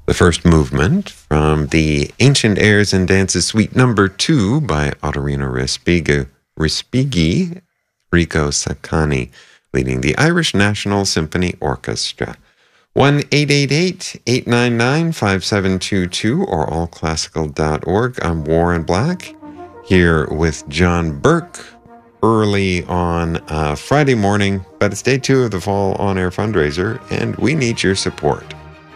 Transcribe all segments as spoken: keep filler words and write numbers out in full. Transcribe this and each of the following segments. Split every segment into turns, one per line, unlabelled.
The first movement from the Ancient Airs and Dances Suite Number Two by Ottorino Respighi, Respighi Rico Saccani, leading the Irish National Symphony Orchestra. one eight eight eight, eight nine nine, five seven two two or all classical dot org. I'm Warren Black, here with John Burke, early on uh, Friday morning, but it's day two of the Fall On Air fundraiser, and we need your support.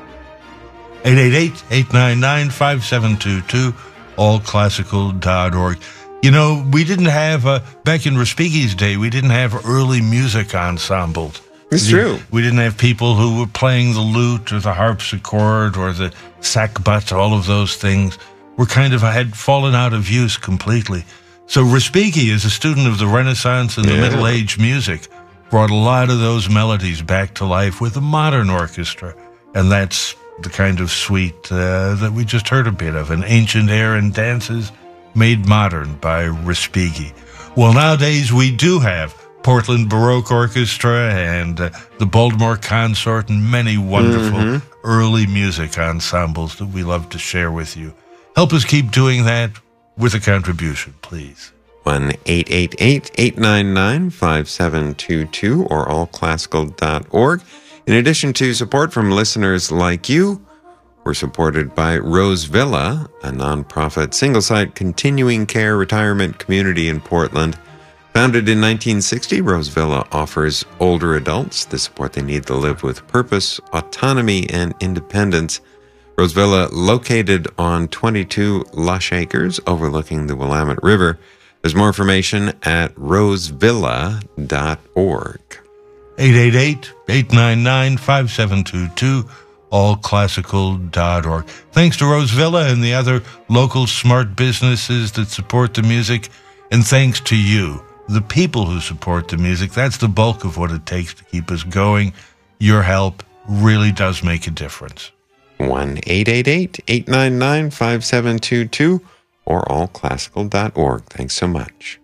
eight eight eight, eight nine nine, five seven two two, all classical dot org. You know, we didn't have, uh, back in Respighi's day, we didn't have early music ensembles.
It's
we,
true.
We didn't have people who were playing the lute or the harpsichord or the sackbut, all of those things were kind of, had fallen out of use completely. So Respighi, as a student of the Renaissance and the
Yeah.
Middle Age music, brought a lot of those melodies back to life with a modern orchestra. And that's the kind of suite uh, that we just heard a bit of, an Ancient Air and Dances made modern by Respighi. Well, nowadays we do have Portland Baroque Orchestra and uh, the Baltimore Consort and many wonderful
Mm-hmm.
early music ensembles that we love to share with you. Help us keep doing that with a contribution, please.
one eight eight eight, eight nine nine, five seven two two or all classical dot org. In addition to support from listeners like you, we're supported by Rose Villa, a nonprofit single-site continuing care retirement community in Portland. Founded in nineteen sixty, Rose Villa offers older adults the support they need to live with purpose, autonomy, and independence. Rose Villa, located on twenty-two lush acres overlooking the Willamette River. There's more information at rose villa dot org.
eight eight eight, eight nine nine, five seven two two, all classical dot org. Thanks to Rose Villa and the other local smart businesses that support the music, and thanks to you, the people who support the music. That's the bulk of what it takes to keep us going. Your help really does make a difference.
one eight eight eight, eight nine nine, five seven two two or all classical dot org. Thanks so much.